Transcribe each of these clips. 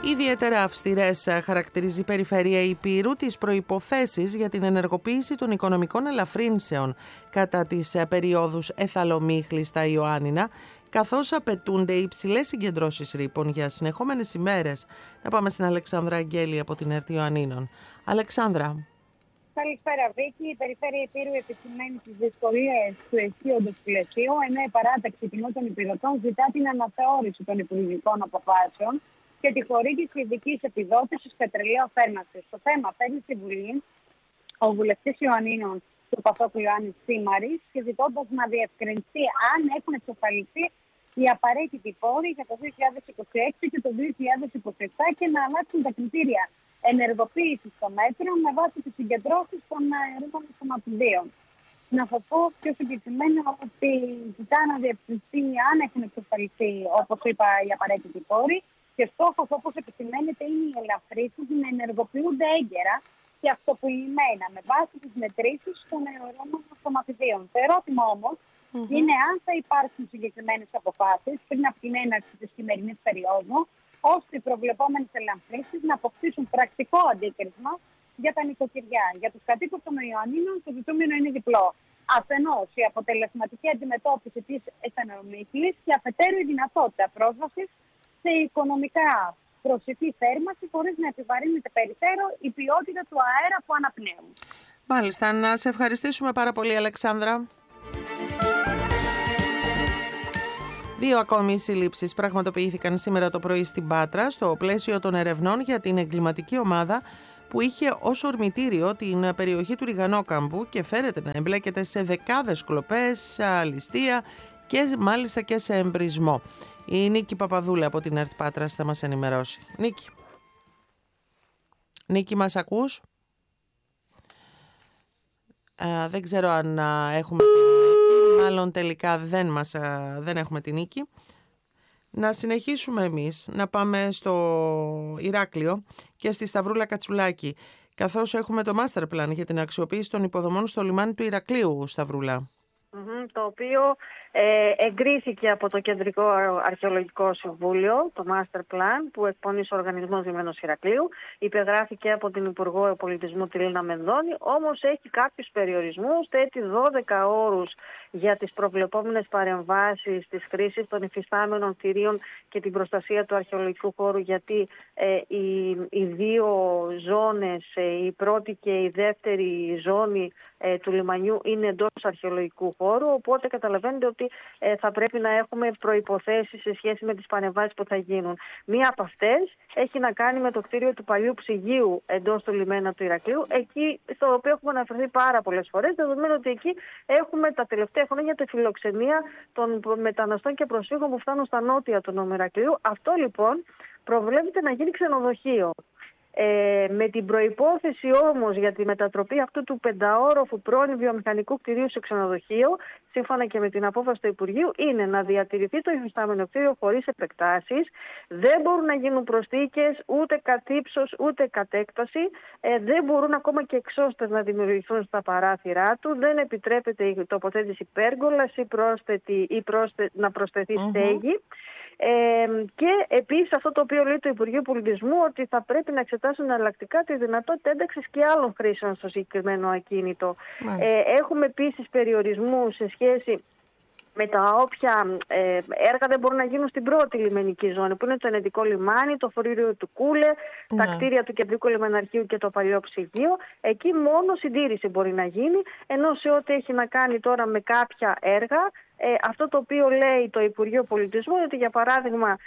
Ιδιαίτερα αυστηρές χαρακτηρίζει η περιφέρεια Ηπείρου τις προϋποθέσεις για την ενεργοποίηση των οικονομικών ελαφρύνσεων κατά τις περιόδους Εθαλομύχλη στα Ιωάννινα, καθώς απαιτούνται υψηλές συγκεντρώσεις ρήπων για συνεχόμενες ημέρες. Να πάμε στην Αλεξάνδρα Αγγέλη από την ΕΡΤ Ιωαννίνων. Αλεξάνδρα. Καλησπέρα, Βίκη. Η περιφέρεια Ηπείρου επισημαίνει τις δυσκολίες του ισχύοντος πλαισίου, ενώ η παράταξη τιμών των υπηρετών ζητά την αναθεώρηση των υπουργικών αποφάσεων και τη χορήγηση ειδικής επιδότησης πετρελαίου θέρμανσης. Το θέμα παίρνει στη Βουλή ο βουλευτής Ιωαννίνων του ΠΑΣΟΚ Ιωάννης Σίμαρης, ζητώντας να διευκρινιστεί αν έχουν εξασφαλιστεί οι απαραίτητοι πόροι για το 2026 και το 2027 και να αλλάξουν τα κριτήρια ενεργοποίησης των μέτρων με βάση τις συγκεντρώσεις των αερίων σωματιδίων. Να σας πω πιο συγκεκριμένα ότι ζητά να διευκρινιστεί αν έχουν εξασφαλιστεί, όπως είπα, οι απαραίτητοι πόροι, και στόχος, όπως επισημαίνεται, είναι οι ελαφρύσεις να ενεργοποιούνται έγκαιρα και αυτοποιημένα με βάση τις μετρήσεις των αερίων σωματιδίων. Το ερώτημα όμως είναι αν θα υπάρξουν συγκεκριμένες αποφάσεις πριν από την έναρξη της σημερινής περίοδου, ώστε οι προβλεπόμενες ελαφρύσεις να αποκτήσουν πρακτικό αντίκρισμα για τα νοικοκυριά. Για τους κατοίκους των Ιωαννίνων το ζητούμενο είναι διπλό. Αφενός η αποτελεσματική αντιμετώπιση της εθανομύχλης και αφετέρου η δυνατότητα πρόσβασης σε οικονομικά προσιτή θέρμανση χωρίς να επιβαρύνεται περαιτέρω η ποιότητα του αέρα που αναπνέουν. Μάλιστα, να σε ευχαριστήσουμε πάρα πολύ, Αλεξάνδρα. 2 ακόμη συλλήψεις πραγματοποιήθηκαν σήμερα το πρωί στην Πάτρα στο πλαίσιο των ερευνών για την εγκληματική ομάδα που είχε ως ορμητήριο την περιοχή του Ριγανόκαμπου και φέρεται να εμπλέκεται σε δεκάδες κλοπές, ληστεία και μάλιστα και σε εμπρισμό. Η Νίκη Παπαδούλα από την ΕΡΤ Πάτρας θα μας ενημερώσει. Νίκη, μας ακούς? Δεν ξέρω αν έχουμε την Νίκη, μάλλον τελικά δεν έχουμε την Νίκη. Να συνεχίσουμε εμείς, να πάμε στο Ηράκλειο και στη Σταυρούλα Κατσουλάκη, καθώς έχουμε το master plan για την αξιοποίηση των υποδομών στο λιμάνι του Ηρακλείου, Σταυρούλα. Το οποίο εγκρίθηκε από το Κεντρικό Αρχαιολογικό Συμβούλιο, το Master Plan, που εκπονεί ο Οργανισμός Λιμένος Ηρακλείου. Υπεγράφηκε από την Υπουργό Πολιτισμού τη Λίνα Μενδώνη, όμως έχει κάποιους περιορισμούς, θέτει 12 όρους για τις προβλεπόμενες παρεμβάσεις της χρήσης των υφιστάμενων κτηρίων και την προστασία του αρχαιολογικού χώρου, γιατί οι δύο ζώνες, η πρώτη και η δεύτερη ζώνη του λιμανιού είναι εντός αρχαιολογικού χώρου, οπότε καταλαβαίνετε ότι θα πρέπει να έχουμε προϋποθέσεις σε σχέση με τις παρεμβάσεις που θα γίνουν. Μία από αυτές έχει να κάνει με το κτίριο του παλιού ψυγείου εντός του λιμένα του Ηρακλείου, εκεί στο οποίο έχουμε αναφερθεί πάρα πολλές φορές, δεδομένου ότι εκεί έχουμε τα τελευταία χρόνια τη φιλοξενία των μεταναστών και προσφύγων που φτάνουν στα νότια του νόμου Ηρακλείου. Αυτό λοιπόν προβλέπεται να γίνει ξενοδοχείο. Με την προϋπόθεση όμως για τη μετατροπή αυτού του 5όροφου πρώην βιομηχανικού κτηρίου σε ξενοδοχείο, σύμφωνα και με την απόφαση του Υπουργείου, είναι να διατηρηθεί το υφιστάμενο κτίριο χωρίς επεκτάσεις. Δεν μπορούν να γίνουν προσθήκες ούτε κατ' ύψος ούτε κατ' έκταση. Δεν μπορούν ακόμα και εξώστες να δημιουργηθούν στα παράθυρά του. Δεν επιτρέπεται η τοποθέτηση πέργολας ή να προσθεθεί στέγη. Και επίσης αυτό το οποίο λέει το Υπουργείο Πολιτισμού, ότι θα πρέπει να εξετάσουν εναλλακτικά τη δυνατότητα ένταξης και άλλων χρήσεων στο συγκεκριμένο ακίνητο. Έχουμε επίσης περιορισμούς σε σχέση με τα όποια έργα δεν μπορούν να γίνουν στην πρώτη λιμενική ζώνη, που είναι το ενετικό λιμάνι, το φορήριο του Κούλε, τα κτίρια του Κεντρικού Λιμεναρχείου και το παλιό ψυγείο. Εκεί μόνο συντήρηση μπορεί να γίνει, ενώ σε ό,τι έχει να κάνει τώρα με κάποια έργα, αυτό το οποίο λέει το Υπουργείο Πολιτισμού είναι ότι, για παράδειγμα,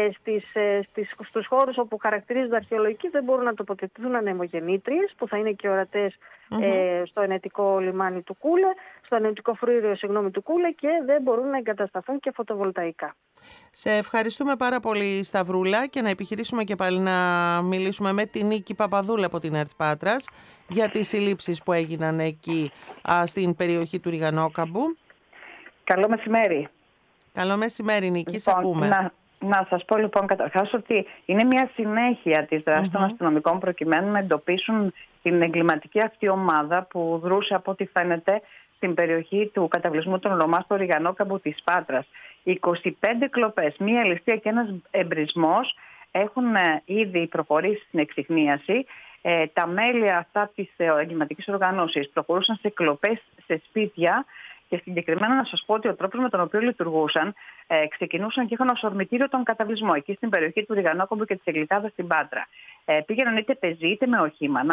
στους χώρους όπου χαρακτηρίζονται αρχαιολογικοί δεν μπορούν να τοποθετηθούν ανεμογεννήτριες, που θα είναι και ορατές στο ενετικό λιμάνι του Κούλε, στο ενετικό φορήριο του Κούλε, και δεν μπορούν να εγκατασταθούν και φωτοβολταϊκά. Σε ευχαριστούμε πάρα πολύ, Σταυρούλα, και να επιχειρήσουμε και πάλι να μιλήσουμε με την Νίκη Παπαδούλα από την ΕΡΤ Πάτρας για τις συλλήψεις που έγιναν εκεί στην περιοχή του Ριγανόκαμπου. Καλό μεσημέρι. Καλό μεσημέρι, Νίκη, σε ακούμε. Να σας πω λοιπόν καταρχάς ότι είναι μια συνέχεια της δράσης των αστυνομικών προκειμένου να εντοπίσουν την εγκληματική αυτή ομάδα που δρούσε, από ό,τι φαίνεται, στην περιοχή του καταβλισμού των Ρωμά στο Ριγανόκαμπο της Πάτρας. 25 κλοπές, μία ληστεία και ένας εμπρισμός έχουν ήδη προχωρήσει στην εξιχνίαση. Τα μέλη αυτά της εγκληματικής οργανώσης προχωρούσαν σε κλοπές σε σπίτια και συγκεκριμένα να σας πω ότι ο τρόπος με τον οποίο λειτουργούσαν ξεκινούσαν και είχαν ως ορμητήριο τον καταβλισμό εκεί στην περιοχή του Ριγανόκομπου και της Εγκλητάδας στην Πάτρα. Πήγαιναν είτε πεζοί είτε με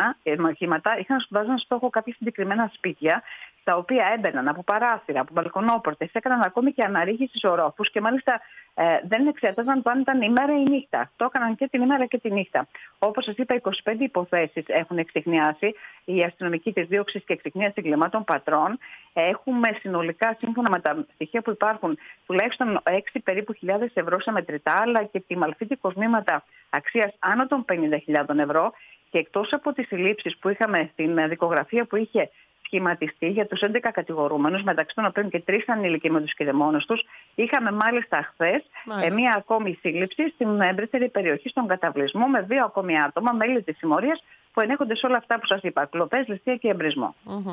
οχήματα, βάζαν στόχο κάποια συγκεκριμένα σπίτια, τα οποία έμπαιναν από παράθυρα, από μπαλκονόπορτες, έκαναν ακόμη και αναρρίχηση στους ορόφους και μάλιστα δεν εξέταζαν το αν ήταν ημέρα ή νύχτα. Το έκαναν και την ημέρα και τη νύχτα. Όπως σας είπα, 25 υποθέσεις έχουν εξιχνιάσει η αστυνομική της δίωξης και εξιχνίαση εγκλημάτων πατρών. Έχουμε συνολικά, σύμφωνα με τα στοιχεία που υπάρχουν, τουλάχιστον 6 περίπου χιλιάδες ευρώ σε μετρητά, αλλά και τιμαλφή κοσμήματα αξίας άνω των 50.000 ευρώ. Και εκτός από τις συλλήψεις που είχαμε στην δικογραφία που είχε σχηματιστεί για τους 11 κατηγορούμενους, μεταξύ των οποίων και 3 ανήλικοι με τους κηδεμόνους τους, είχαμε μάλιστα χθες μία ακόμη σύλληψη στην ευρύτερη περιοχή στον καταβλισμό με 2 ακόμη άτομα, μέλη της συμμορίας, που ενέχονται σε όλα αυτά που σας είπα, κλοπές, ληστεία και εμπρισμό.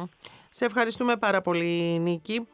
Σε ευχαριστούμε πάρα πολύ, Νίκη.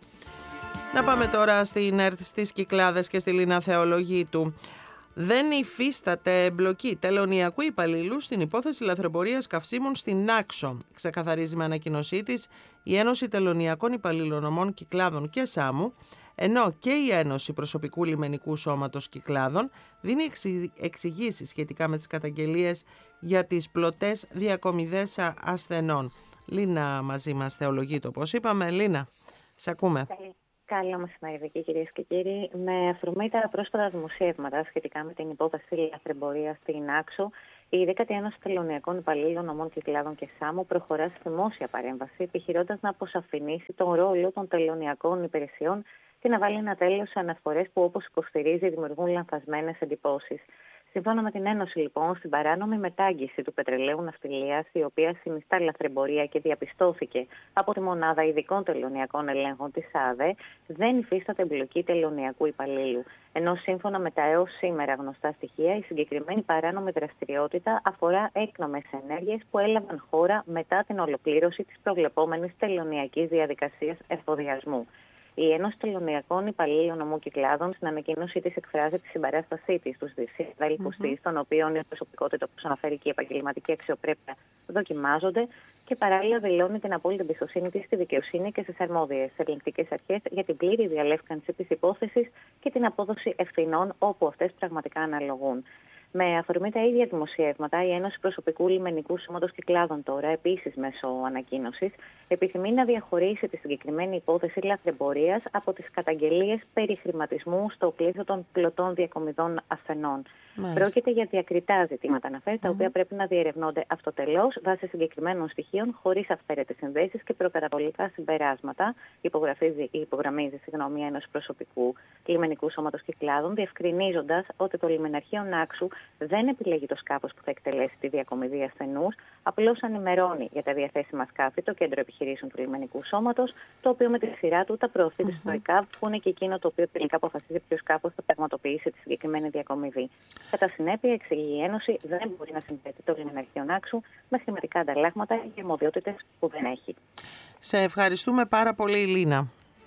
Να πάμε τώρα στην ΕΡΤ στις Κυκλάδες και στη Λίνα Θεολογίτου. Δεν υφίσταται εμπλοκή τελωνιακού υπαλλήλου στην υπόθεση λαθρεμπορίας καυσίμων στην Άξο. Ξεκαθαρίζει με ανακοίνωσή της η Ένωση Τελωνιακών Υπαλλήλων Ομών Κυκλάδων και Σάμου, ενώ και η Ένωση Προσωπικού Λιμενικού Σώματος Κυκλάδων δίνει εξηγήσεις σχετικά με τις καταγγελίες για τις πλωτές διακομιδές ασθενών. Λίνα μαζί μας, Θεολογίτου, όπως είπαμε. Λίνα, σε ακούμε. Καλό μεσημέρι, κυρίες και κύριοι. Με αφορμή τα πρόσφατα δημοσιεύματα σχετικά με την υπόθεση λαθρεμπορίας στην Άξο, η 10η Ένωση Τελωνιακών Υπαλλήλων Ομών Κυκλάδων και Σάμου προχωρά στη δημόσια παρέμβαση, επιχειρώντας να αποσαφηνίσει τον ρόλο των τελωνιακών υπηρεσιών και να βάλει ένα τέλος σε αναφορές που, όπως υποστηρίζει, δημιουργούν λανθασμένες εντυπώσεις. Σύμφωνα με την Ένωση, λοιπόν, στην παράνομη μετάγγιση του πετρελαίου ναυτιλίας, η οποία συνιστά λαθρεμπορία και διαπιστώθηκε από τη Μονάδα Ειδικών Τελωνιακών Ελέγχων της ΑΔΕ, δεν υφίσταται εμπλοκή τελωνιακού υπαλλήλου. Ενώ σύμφωνα με τα έως σήμερα γνωστά στοιχεία, η συγκεκριμένη παράνομη δραστηριότητα αφορά έκνομες ενέργειες που έλαβαν χώρα μετά την ολοκλήρωση της προβλεπόμενης τελωνιακής διαδικασίας εφοδιασμού. Η Ένωση Τελωνιακών Υπαλλήλων Ομού Κυκλάδων, στην ανακοίνωσή της, εκφράζει τη συμπαράστασή της στους συναδέλφους της, των οποίων η προσωπικότητα, όπως αναφέρει και η επαγγελματική αξιοπρέπεια, δοκιμάζονται, και παράλληλα δηλώνει την απόλυτη εμπιστοσύνη της στη δικαιοσύνη και στις αρμόδιες ελεγκτικές αρχές για την πλήρη διαλεύκανση της υπόθεσης και την απόδοση ευθυνών όπου αυτές πραγματικά αναλογούν. Με αφορμή τα ίδια δημοσιεύματα, η Ένωση Προσωπικού Λιμενικού Σώματος Κυκλάδων τώρα, επίσης μέσω ανακοίνωσης, επιθυμεί να διαχωρίσει τη συγκεκριμένη υπόθεση λαθρεμπορίας από τις καταγγελίες περί χρηματισμού στο πλαίσιο των πλωτών διακομιδών ασθενών. Πρόκειται για διακριτά ζητήματα, αναφέρει, τα οποία πρέπει να διερευνώνται αυτοτελώς βάσει συγκεκριμένων στοιχείων, χωρίς αυθαίρετες συνδέσεις και προκαταβολικά συμπεράσματα, υπογραμμίζει η Ένωση Προσωπικού Λιμενικού Σώματος Κυκλάδων, διευκρινίζοντας ότι το λιμεναρχείο Νάξου δεν επιλέγει το σκάφος που θα εκτελέσει τη διακομιδή ασθενούς, απλώς ενημερώνει για τα διαθέσιμα σκάφη το Κέντρο Επιχειρήσεων του Λιμενικού Σώματος, το οποίο με τη σειρά του τα προωθεί στο ΕΚΑΒ, που είναι και εκείνο το οποίο τελικά αποφασίζει ποιο σκάφος θα πραγματοποιήσει τη συγκεκριμένη διακομιδή. Κατά συνέπεια, εξηγεί η Ένωση, δεν μπορεί να συνδέεται το λιμεναρχείο Νάξου με χρηματικά ανταλλάγματα και αρμοδιότητες που δεν έχει. Σε ευχαριστούμε πάρα πολύ, Λίνα.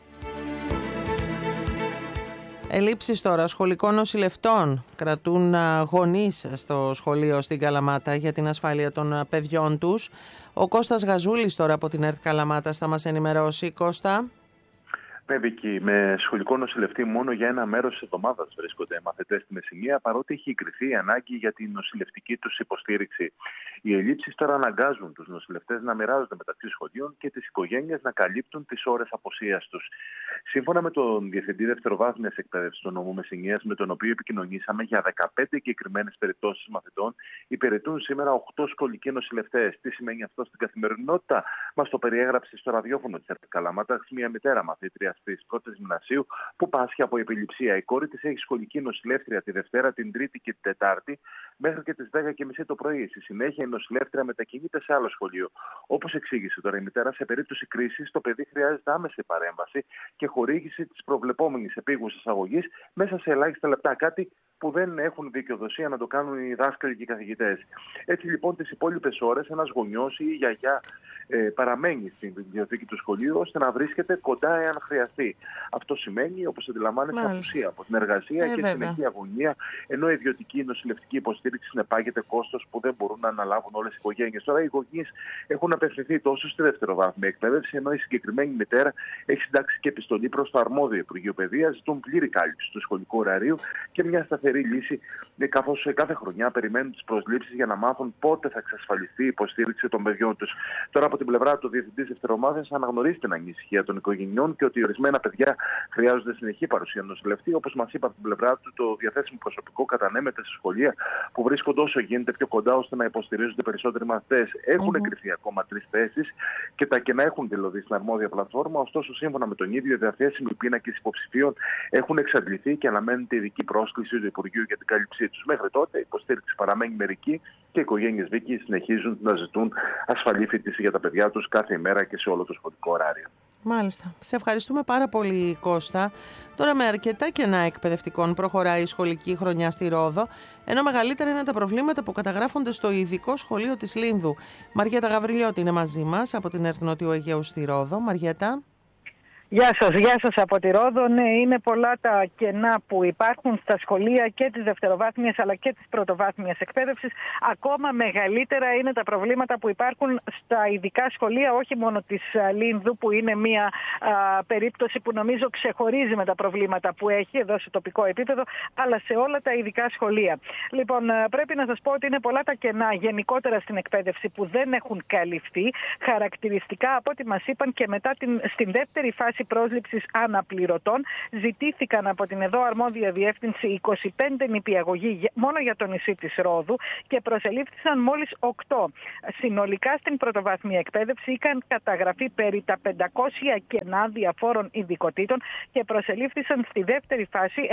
Ελλείψεις τώρα σχολικών νοσηλευτών κρατούν γονείς στο σχολείο στην Καλαμάτα για την ασφάλεια των παιδιών τους. Ο Κώστας Γαζούλης τώρα από την ΕΡΤ Καλαμάτας θα μας ενημερώσει. Κώστα. Ναι, Βίκη, με σχολικό νοσηλευτή μόνο για ένα μέρος της εβδομάδας βρίσκονται μαθητές στη Μεσσηνία, παρότι έχει εγκριθεί η ανάγκη για την νοσηλευτική τους υποστήριξη. Οι ελλείψεις τώρα αναγκάζουν τους νοσηλευτές να μοιράζονται μεταξύ σχολείων και τις οικογένειες να καλύπτουν τις ώρες αποσίας τους. Σύμφωνα με τον Διευθυντή Δευτεροβάθμιας Εκπαίδευσης του νομού Μεσσηνίας, με τον οποίο επικοινωνήσαμε, για 15 συγκεκριμένες περιπτώσεις μαθητών υπηρετούν σήμερα 8 σχολικοί νοσηλευτές. Τι σημαίνει αυτό στην καθημερινότητα? Μας το περιέγραψε στο ραδιόφωνο της ΕΡΤ Καλαμάτας μια μητέρα μαθήτρια στις πρώτες γυμνασίου που πάσχει από επιληψία. Η κόρη της έχει σχολική νοσηλεύτρια τη Δευτέρα, την Τρίτη και την Τετάρτη μέχρι και τις 10:30 το πρωί. Στη συνέχεια η νοσηλεύτρια μετακινείται σε άλλο σχολείο. Όπως εξήγησε τώρα η μητέρα, σε περίπτωση κρίσης το παιδί χρειάζεται άμεση παρέμβαση και χορήγηση της προβλεπόμενης επίγουσας αγωγής μέσα σε ελάχιστα λεπτά. Κάτι που δεν έχουν δικαιοδοσία να το κάνουν οι δάσκαλοι και οι καθηγητές. Έτσι λοιπόν, τις υπόλοιπες ώρες ένας γονιός ή η γιαγιά παραμένει στην βιβλιοθήκη του σχολείου ώστε να βρίσκεται κοντά εάν χρειαστεί. χρειαστεί. Αυτό σημαίνει, όπως αντιλαμβάνεσαι, απουσία από την εργασία και συνεχή αγωνία, ενώ η ιδιωτική νοσηλευτική υποστήριξη συνεπάγεται κόστος που δεν μπορούν να αναλάβουν όλες οι οικογένειες. Τώρα οι γονείς έχουν απευθυνθεί τόσο στη δευτεροβάθμια εκπαίδευση, ενώ η συγκεκριμένη μητέρα έχει συντάξει και επιστολή προς το αρμόδιο Υπουργείο Παιδείας, ζητούν πλήρη κάλυψη του σχολικού ωραρίου και μια σταθερή λύση, καθώς κάθε χρονιά περιμένουν τις προσλήψεις για να μάθουν πότε θα εξασφαλιστεί η υποστήριξη των παιδιών τους. Τώρα, από την πλευρά του Διευθυντής Δευτερομάδας, αναγνωρίζει την ανησυχία των οικογενειών και ότι ορισμένα παιδιά χρειάζονται συνεχή παρουσία νοσηλευτή. Όπως μας είπα, από την πλευρά του, το διαθέσιμο προσωπικό κατανέμεται σε σχολεία που βρίσκονται όσο γίνεται πιο κοντά, ώστε να υποστηρίζονται περισσότεροι μαθητές. Έχουν εκκριθεί ακόμα 3 θέσεις και τα κενά έχουν δηλωθεί στην αρμόδια πλατφόρμα. Ωστόσο, σύμφωνα με τον ίδιο, οι διαθέσιμοι πίνακες υποψηφίων έχουν εξαντληθεί και αναμένεται ειδική πρόσκληση του Υπουργείου για την κάλυψή τους. Μέχρι τότε, η υποστήριξη παραμένει μερική και οι οικογένειες Βίκη συνεχίζουν να ζητούν ασφαλή φοιτήση για τα παιδιά τους κάθε ημέρα και σε όλο το σχολικό ωράριο. Μάλιστα. Σε ευχαριστούμε πάρα πολύ, Κώστα. Τώρα, με αρκετά κενά εκπαιδευτικών προχωράει η σχολική χρονιά στη Ρόδο, ενώ μεγαλύτερα είναι τα προβλήματα που καταγράφονται στο ειδικό σχολείο της Λίνδου. Μαριέτα Γαβριλιώτη είναι μαζί μας από την ΕΡΤ Νότιο Αιγαίου στη Ρόδο. Μαριέτα. Γεια σας από τη Ρόδο. Ναι, είναι πολλά τα κενά που υπάρχουν στα σχολεία και της δευτεροβάθμιας αλλά και της πρωτοβάθμιας εκπαίδευσης. Ακόμα μεγαλύτερα είναι τα προβλήματα που υπάρχουν στα ειδικά σχολεία, όχι μόνο της Λίνδου, που είναι μια περίπτωση που νομίζω ξεχωρίζει με τα προβλήματα που έχει εδώ σε τοπικό επίπεδο, αλλά σε όλα τα ειδικά σχολεία. Λοιπόν, πρέπει να σας πω ότι είναι πολλά τα κενά γενικότερα στην εκπαίδευση που δεν έχουν καλυφθεί. Χαρακτηριστικά, από ό,τι μας είπαν, και μετά στην δεύτερη φάση πρόσληψης αναπληρωτών, ζητήθηκαν από την εδώ αρμόδια διεύθυνση 25 νηπιαγωγοί μόνο για το νησί της Ρόδου και προσελήφθησαν μόλις 8. Συνολικά στην πρωτοβάθμια εκπαίδευση είχαν καταγραφεί περί τα 500 κενά διαφόρων ειδικοτήτων και προσελήφθησαν στη δεύτερη φάση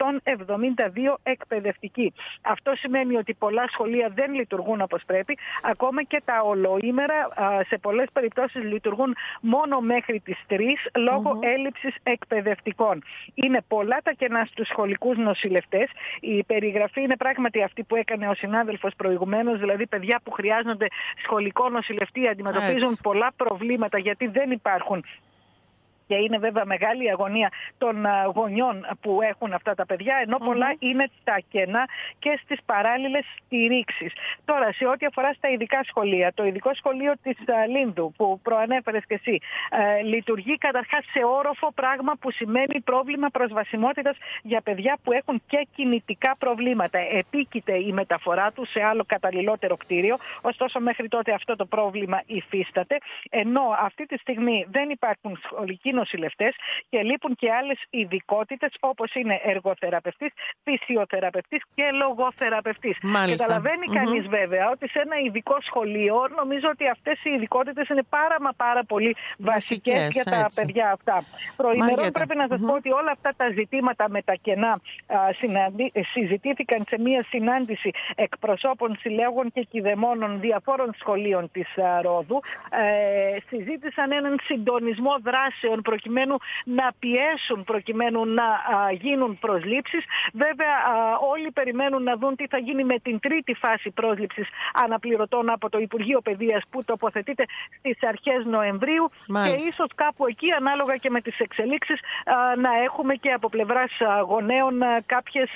172 εκπαιδευτικοί. Αυτό σημαίνει ότι πολλά σχολεία δεν λειτουργούν όπως πρέπει, ακόμα και τα ολοήμερα σε πολλές περιπτώσεις λειτουργούν μόνο μέχρι τις 3 λόγω έλλειψης εκπαιδευτικών. Είναι πολλά τα κενά στους σχολικούς νοσηλευτές. Η περιγραφή είναι πράγματι αυτή που έκανε ο συνάδελφος προηγουμένως, δηλαδή παιδιά που χρειάζονται σχολικό νοσηλευτή αντιμετωπίζουν πολλά προβλήματα γιατί δεν υπάρχουν. Και είναι βέβαια μεγάλη αγωνία των γονιών που έχουν αυτά τα παιδιά, ενώ πολλά είναι τα κενά και στις παράλληλες στηρίξεις. Τώρα, σε ό,τι αφορά στα ειδικά σχολεία, το ειδικό σχολείο της Λίνδου, που προανέφερες και εσύ, λειτουργεί καταρχάς σε όροφο, πράγμα που σημαίνει πρόβλημα προσβασιμότητας για παιδιά που έχουν και κινητικά προβλήματα. Επίκειται η μεταφορά του σε άλλο καταλληλότερο κτίριο, ωστόσο μέχρι τότε αυτό το πρόβλημα υφίσταται, ενώ αυτή τη στιγμή δεν υπάρχουν σχολικοί νοσηλευτές και λείπουν και άλλες ειδικότητες όπως είναι εργοθεραπευτής, φυσιοθεραπευτής και λογοθεραπευτής. Καταλαβαίνει κανείς βέβαια ότι σε ένα ειδικό σχολείο νομίζω ότι αυτές οι ειδικότητες είναι πάρα πολύ βασικές για τα παιδιά αυτά. Προημερών πρέπει να σας πω ότι όλα αυτά τα ζητήματα με τα κενά συζητήθηκαν σε μια συνάντηση εκπροσώπων συλλόγων και κηδεμόνων διαφόρων σχολείων της Ρόδου. Συζήτησαν έναν συντονισμό δράσεων προκειμένου να πιέσουν, προκειμένου να γίνουν προσλήψεις. Βέβαια όλοι περιμένουν να δουν τι θα γίνει με την τρίτη φάση πρόσληψης αναπληρωτών από το Υπουργείο Παιδείας που τοποθετείται στις αρχές Νοεμβρίου. Και ίσως κάπου εκεί, ανάλογα και με τις εξελίξεις, να έχουμε και από πλευράς γονέων κάποιες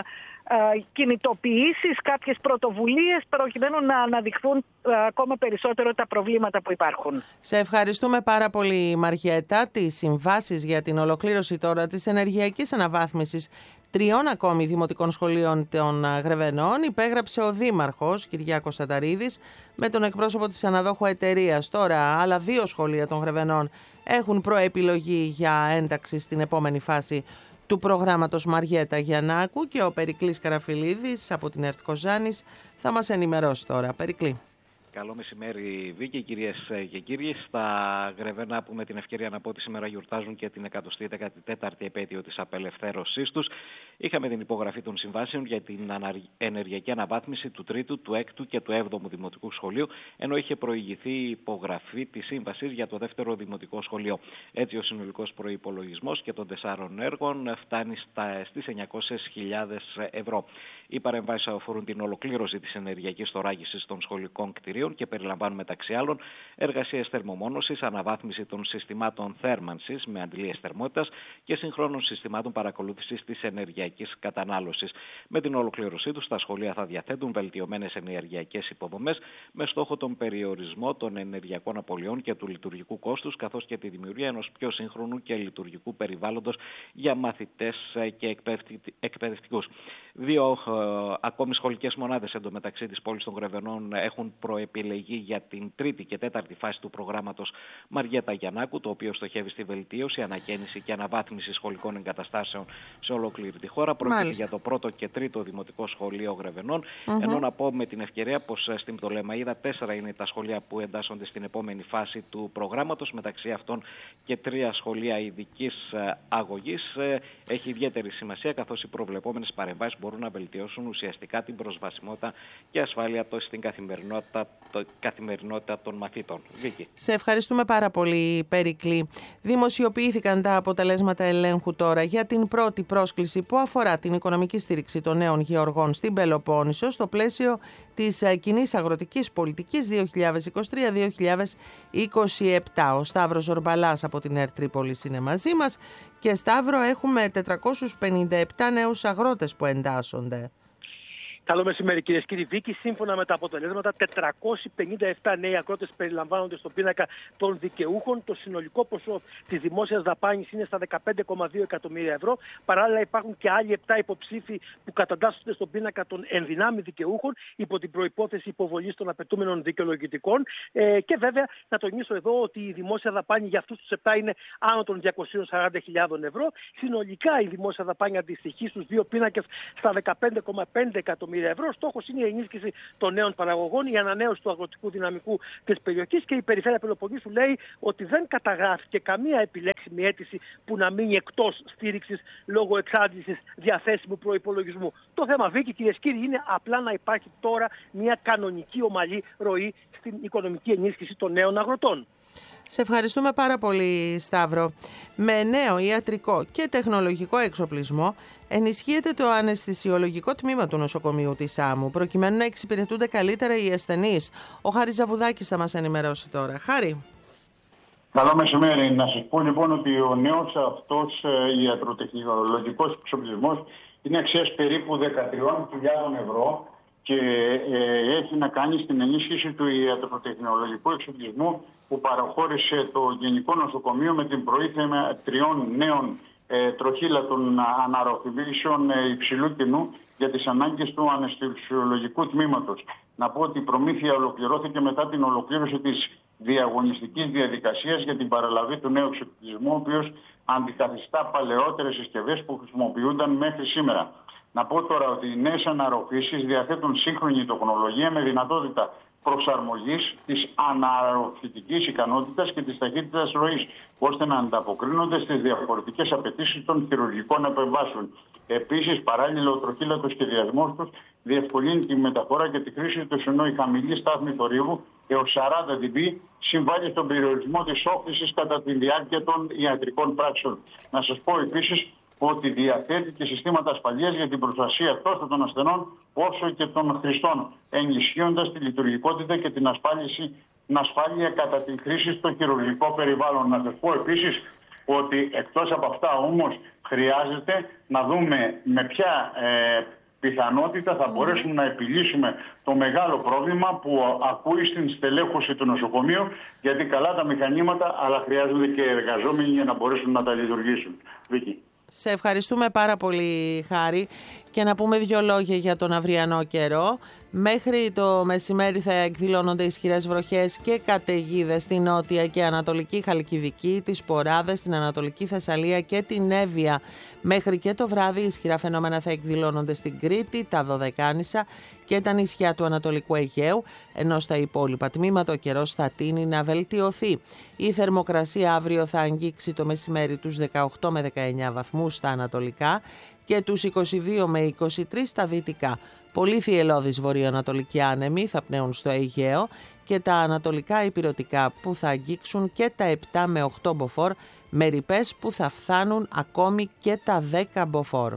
κινητοποιήσεις, κάποιες πρωτοβουλίες προκειμένου να αναδειχθούν ακόμα περισσότερο τα προβλήματα που υπάρχουν. Σε ευχαριστούμε πάρα πολύ, Μαριέτα. Τις συμβάσεις για την ολοκλήρωση τώρα της ενεργειακής αναβάθμισης 3 ακόμη δημοτικών σχολείων των Γρεβενών υπέγραψε ο Δήμαρχος Κυριάκος Ταταρίδης με τον εκπρόσωπο της αναδόχου εταιρείας. Τώρα άλλα 2 σχολεία των Γρεβενών έχουν προεπιλογή για ένταξη στην επόμενη φάση του προγράμματος Μαριέτα Γιαννάκου και ο Περικλής Καραφιλίδης από την ΕΡΤ Κοζάνης θα μας ενημερώσει τώρα. Περικλή. Καλό μεσημέρι, Βίκη, κυρίες και κύριοι. Στα Γρεβενά, που με την ευκαιρία να πω ότι σήμερα γιορτάζουν και την 114η επέτειο της απελευθέρωσής τους, είχαμε την υπογραφή των συμβάσεων για την ενεργειακή αναβάθμιση του 3ου, του 6ου και του 7ου Δημοτικού Σχολείου, ενώ είχε προηγηθεί η υπογραφή της σύμβασης για το 2ο Δημοτικό Σχολείο. Έτσι, ο συνολικός προϋπολογισμός και των 4 έργων φτάνει στις 900.000 ευρώ. Οι παρεμβάσεις αφορούν την ολοκλήρωση της ενεργειακής θωράκισης των σχολικών κτηρίων, κτηρίων και περιλαμβάνουν μεταξύ άλλων εργασίες θερμομόνωσης, αναβάθμιση των συστημάτων θέρμανσης με αντιλίες θερμότητας και συγχρόνων συστημάτων παρακολούθησης της ενεργειακής κατανάλωσης. Με την ολοκλήρωσή τους, τα σχολεία θα διαθέτουν βελτιωμένες ενεργειακές υποδομές με στόχο τον περιορισμό των ενεργειακών απολειών και του λειτουργικού κόστους, καθώς και τη δημιουργία ενός πιο σύγχρονου και λειτουργικού περιβάλλοντος για μαθητές και εκπαιδευτικούς. 2 ακόμη σχολικές μονάδες εντωμεταξύ της πόλης των Γρεβενών έχουν προεπιλεγεί για την 3η και 4η φάση του προγράμματος Μαριέτα Γιαννάκου, το οποίο στοχεύει στη βελτίωση, ανακαίνιση και αναβάθμιση σχολικών εγκαταστάσεων σε ολόκληρη τη χώρα. Πρόκειται για το 1ο και 3ο Δημοτικό Σχολείο Γρεβενών. Ενώ να πω με την ευκαιρία πως στην Πτολεμαΐδα 4 είναι τα σχολεία που εντάσσονται στην επόμενη φάση του προγράμματος. Μεταξύ αυτών και 3 σχολεία ειδικής αγωγής. Έχει ιδιαίτερη σημασία, καθώς οι προβλεπόμενες παρεμβάσεις μπορούν να βελτιώσουν ουσιαστικά την προσβασιμότητα και ασφάλεια στην καθημερινότητα των μαθητών. Βίκη. Σε ευχαριστούμε πάρα πολύ, Περικλή. Δημοσιοποιήθηκαν τα αποτελέσματα ελέγχου τώρα για την πρώτη πρόσκληση που αφορά την οικονομική στήριξη των νέων γεωργών στην Πελοπόννησο στο πλαίσιο της κοινής αγροτικής πολιτικής 2023-2027. Ο Σταύρος Ζορμπαλάς από την ΕΡΤ Τρίπολης είναι μαζί μας. Και Σταύρο, έχουμε 457 νέους αγρότες που εντάσσονται. Καλό μεσημέρι, κυρίες και κύριοι. Βίκη, σύμφωνα με τα αποτελέσματα, 457 νέοι αγρότες περιλαμβάνονται στον πίνακα των δικαιούχων. Το συνολικό ποσό της δημόσιας δαπάνης είναι στα 15,2 εκατομμύρια ευρώ. Παράλληλα, υπάρχουν και άλλοι 7 υποψήφοι που κατατάσσονται στον πίνακα των ενδυνάμει δικαιούχων υπό την προϋπόθεση υποβολής των απαιτούμενων δικαιολογητικών. Και βέβαια, να τονίσω εδώ ότι η δημόσια δαπάνη για αυτούς τους 7 είναι άνω των 240.000 ευρώ. Συνολικά, η δημόσια δαπάνη αντιστοιχεί στους 2 πίνακες στα 15,5 εκατομμύρια ευρώ. Στόχος είναι η ενίσχυση των νέων παραγωγών, η ανανέωση του αγροτικού δυναμικού της περιοχής, και η Περιφέρεια Πελοποννήσου λέει ότι δεν καταγράφηκε καμία επιλέξιμη αίτηση που να μείνει εκτός στήριξης λόγω εξάντλησης διαθέσιμου προϋπολογισμού. Το θέμα, Βίκη, κυρίες και κύριοι, είναι απλά να υπάρχει τώρα μια κανονική ομαλή ροή στην οικονομική ενίσχυση των νέων αγροτών. Σε ευχαριστούμε πάρα πολύ, Σταύρο. Με νέο ιατρικό και τεχνολογικό εξοπλισμό ενισχύεται το αναισθησιολογικό τμήμα του νοσοκομείου της Σάμου, προκειμένου να εξυπηρετούνται καλύτερα οι ασθενείς. Ο Χάρης Ζαβουδάκης θα μας ενημερώσει τώρα. Χάρη. Καλό μεσημέρι. Να σας πω λοιπόν ότι ο νέος αυτός ιατροτεχνολογικός εξοπλισμός είναι αξίας περίπου 13.000 ευρώ και έχει να κάνει στην ενίσχυση του ιατροτεχνολογικού εξοπλισμού που παραχώρησε το Γενικό Νοσοκομείο με την προήθεια 3 νέων τροχύλατων αναρροφημίσεων υψηλού κοινού για τις ανάγκες του αναισθησιολογικού τμήματος. Να πω ότι η προμήθεια ολοκληρώθηκε μετά την ολοκλήρωση της διαγωνιστικής διαδικασίας για την παραλαβή του νέου εξοπλισμού, ο οποίος αντικαθιστά παλαιότερες συσκευές που χρησιμοποιούνταν μέχρι σήμερα. Να πω τώρα ότι οι νέες αναρροφήσεις διαθέτουν σύγχρονη τεχνολογία με δυνατότητα προσαρμογής της αναρροφητικής ικανότητας και της ταχύτητας ροής, ώστε να ανταποκρίνονται στις διαφορετικές απαιτήσεις των χειρουργικών επεμβάσεων. Επίσης, παράλληλα, ο τροχύλατος σχεδιασμός τους διευκολύνει τη μεταφορά και τη χρήση του, ενώ η χαμηλή στάθμη θορύβου έως 40 dB συμβάλλει στον περιορισμό της όφλησης κατά τη διάρκεια των ιατρικών πράξεων. Να σας πω επίσης ότι διαθέτει και συστήματα ασφαλείας για την προστασία τόσο των ασθενών όσο και των χρηστών, ενισχύοντας τη λειτουργικότητα και την ασφάλεια κατά τη χρήση στο χειρουργικό περιβάλλον. Να σας πω επίσης ότι εκτός από αυτά όμως χρειάζεται να δούμε με ποια πιθανότητα θα μπορέσουμε να επιλύσουμε το μεγάλο πρόβλημα που ακούει στην στελέχωση του νοσοκομείου, γιατί καλά τα μηχανήματα, αλλά χρειάζονται και εργαζόμενοι για να μπορέσουν να τα λειτουργήσουν. Βίκη. Σε ευχαριστούμε πάρα πολύ, Χάρη, και να πούμε 2 λόγια για τον αυριανό καιρό. Μέχρι το μεσημέρι θα εκδηλώνονται ισχυρές βροχές και καταιγίδες στην νότια και ανατολική Χαλκιδική, τις Ποράδες, την Ανατολική Θεσσαλία και την Εύβοια. Μέχρι και το βράδυ ισχυρά φαινόμενα θα εκδηλώνονται στην Κρήτη, τα Δωδεκάνησα και τα νησιά του Ανατολικού Αιγαίου, ενώ στα υπόλοιπα τμήματα ο καιρός θα τείνει να βελτιωθεί. Η θερμοκρασία αύριο θα αγγίξει το μεσημέρι τους 18 με 19 βαθμούς στα ανατολικά και τους 22 με 23 στα δυτικά. Πολύ θυελλώδεις βορειοανατολικοί άνεμοι θα πνέουν στο Αιγαίο και τα ανατολικά ηπειρωτικά που θα αγγίξουν και τα 7 με 8 μποφόρ, με ρηπές που θα φτάνουν ακόμη και τα 10 μποφόρ.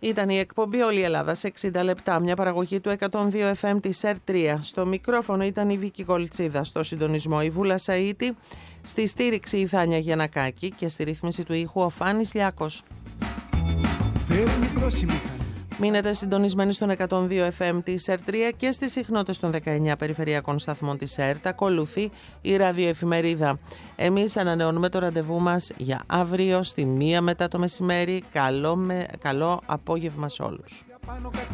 Ήταν η εκπομπή «Όλη η Ελλάδα» σε 60 λεπτά, μια παραγωγή του 102 FM της ΕΡΤ3. Στο μικρόφωνο ήταν η Βίκη Κολτσίδα, στο συντονισμό η Βούλα Σαΐτη, στη στήριξη η Θάνια Γιαννακάκη και στη ρύθμιση του ήχου ο Φάνης Λιάκος. Μείνετε συντονισμένοι στον 102 FM της ΕΡΤ3 και στις συχνότητες των 19 περιφερειακών σταθμών της ΕΡΤ. Ακολουθεί η ραδιοεφημερίδα. Εμείς ανανεώνουμε το ραντεβού μας για αύριο στη 1 μετά το μεσημέρι. Καλό απόγευμα σε όλους.